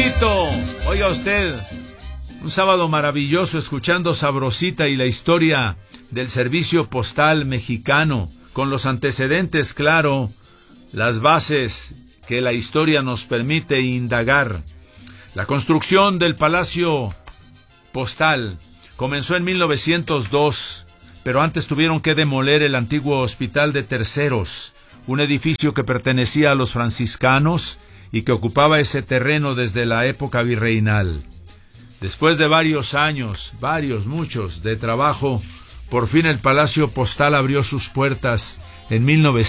Sabadito. Oiga usted, un sábado maravilloso escuchando Sabrosita y la historia del servicio postal mexicano, con los antecedentes, claro, las bases que la historia nos permite indagar. La construcción del Palacio Postal comenzó en 1902, pero antes tuvieron que demoler el antiguo Hospital de Terceros, un edificio que pertenecía a los franciscanos y que ocupaba ese terreno desde la época virreinal. Después de varios años, muchos, de trabajo, por fin el Palacio Postal abrió sus puertas en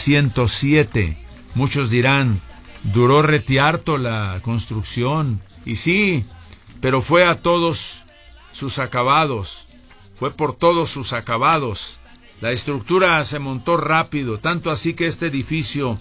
1907. Muchos dirán, duró retiarto la construcción. Y sí, pero fue a todos sus acabados, fue por todos sus acabados. La estructura se montó rápido, tanto así que este edificio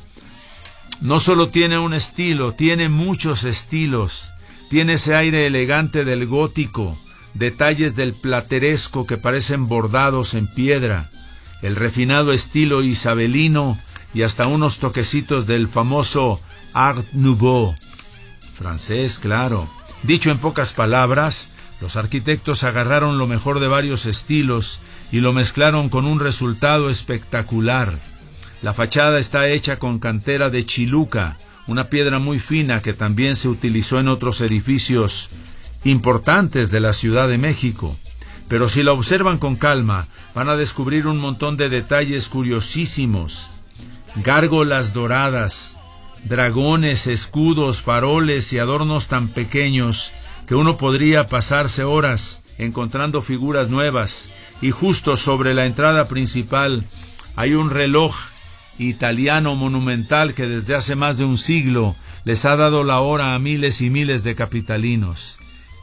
no solo tiene un estilo, tiene muchos estilos. Tiene ese aire elegante del gótico, detalles del plateresco que parecen bordados en piedra, el refinado estilo isabelino y hasta unos toquecitos del famoso Art Nouveau. Francés, claro. Dicho en pocas palabras, los arquitectos agarraron lo mejor de varios estilos y lo mezclaron con un resultado espectacular. La fachada está hecha con cantera de chiluca, una piedra muy fina que también se utilizó en otros edificios importantes de la Ciudad de México. Pero si la observan con calma, van a descubrir un montón de detalles curiosísimos. Gárgolas doradas, dragones, escudos, faroles y adornos tan pequeños que uno podría pasarse horas encontrando figuras nuevas. Y justo sobre la entrada principal hay un reloj italiano monumental que desde hace más de un siglo les ha dado la hora a miles y miles de capitalinos.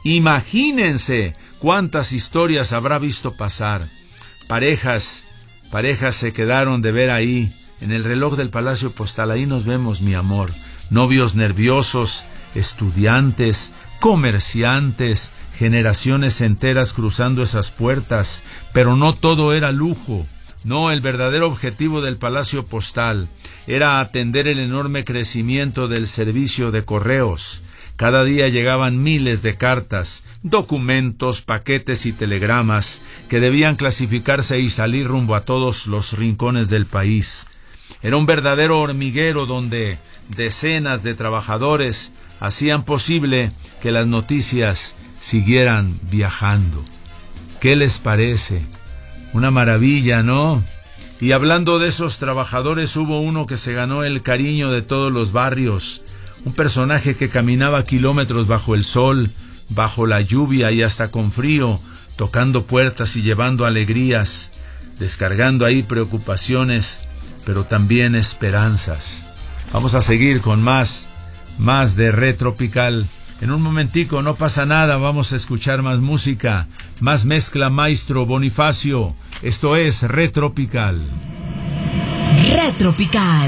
Imagínense cuántas historias habrá visto pasar. Parejas se quedaron de ver ahí, en el reloj del Palacio Postal. Ahí nos vemos, mi amor. Novios nerviosos, estudiantes, comerciantes, generaciones enteras cruzando esas puertas. Pero no todo era lujo. No, el verdadero objetivo del Palacio Postal era atender el enorme crecimiento del servicio de correos. Cada día llegaban miles de cartas, documentos, paquetes y telegramas que debían clasificarse y salir rumbo a todos los rincones del país. Era un verdadero hormiguero donde decenas de trabajadores hacían posible que las noticias siguieran viajando. ¿Qué les parece? Una maravilla, ¿no? Y hablando de esos trabajadores, hubo uno que se ganó el cariño de todos los barrios. Un personaje que caminaba kilómetros bajo el sol, bajo la lluvia y hasta con frío, tocando puertas y llevando alegrías, descargando ahí preocupaciones, pero también esperanzas. Vamos a seguir con más de Red Tropical. En un momentico, no pasa nada, vamos a escuchar más música, más mezcla, maestro Bonifacio. Esto es Red Tropical. Red Tropical.